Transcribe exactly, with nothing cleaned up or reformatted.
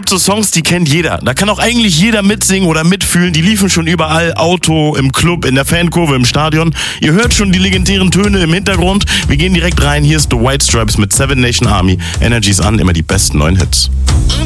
gibt so Songs, die kennt jeder. Da kann auch eigentlich jeder mitsingen oder mitfühlen. Die liefen schon überall. Auto, im Club, in der Fankurve, im Stadion. Ihr hört schon die legendären Töne im Hintergrund. Wir gehen direkt rein. Hier ist The White Stripes mit Seven Nation Army. Energy's an, immer die besten neuen Hits.